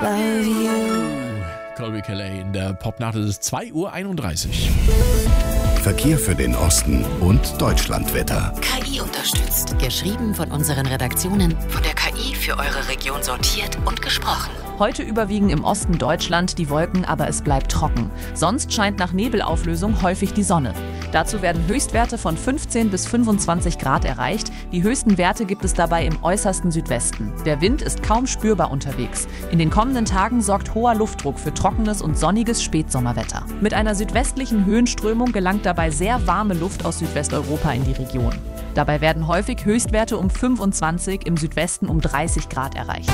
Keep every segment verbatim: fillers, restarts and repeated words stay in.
love you. Colby Calais in der Popnacht. Es ist zwei Uhr einunddreißig. Verkehr für den Osten und Deutschlandwetter. K I unterstützt. Geschrieben von unseren Redaktionen, von der K I für eure Region sortiert und gesprochen. Heute überwiegen im Osten Deutschland die Wolken, aber es bleibt trocken. Sonst scheint nach Nebelauflösung häufig die Sonne. Dazu werden Höchstwerte von fünfzehn bis fünfundzwanzig Grad erreicht. Die höchsten Werte gibt es dabei im äußersten Südwesten. Der Wind ist kaum spürbar unterwegs. In den kommenden Tagen sorgt hoher Luftdruck für trockenes und sonniges Spätsommerwetter. Mit einer südwestlichen Höhenströmung gelangt dabei sehr warme Luft aus Südwesteuropa in die Region. Dabei werden häufig Höchstwerte um fünfundzwanzig, im Südwesten um dreißig Grad erreicht.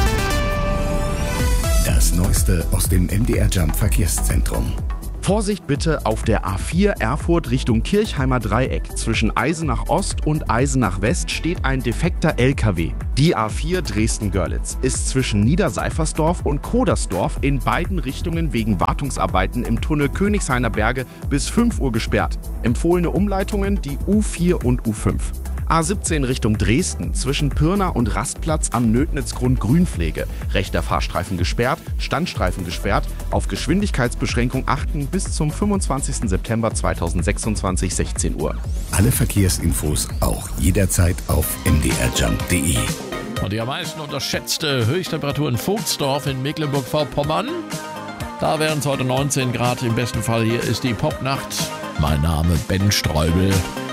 Das Neueste aus dem M D R Jump Verkehrszentrum. Vorsicht bitte auf der A vier Erfurt Richtung Kirchheimer Dreieck. Zwischen Eisenach Ost und Eisenach West steht ein defekter L K W. Die A vier Dresden-Görlitz ist zwischen Niederseifersdorf und Kodersdorf in beiden Richtungen wegen Wartungsarbeiten im Tunnel Königshainer Berge bis fünf Uhr gesperrt. Empfohlene Umleitungen die U vier und U fünf. A siebzehn Richtung Dresden, zwischen Pirna und Rastplatz am Nödnitzgrund Grünpflege. Rechter Fahrstreifen gesperrt, Standstreifen gesperrt, auf Geschwindigkeitsbeschränkung achten bis zum fünfundzwanzigsten September zweitausendsechsundzwanzig, sechzehn Uhr. Alle Verkehrsinfos auch jederzeit auf m d r jump punkt d e. Und die am meisten unterschätzte Höchsttemperatur in Vogtsdorf in Mecklenburg-Vorpommern. Da wären es heute neunzehn Grad im besten Fall. Hier ist die Popnacht. Mein Name Ben Streubel.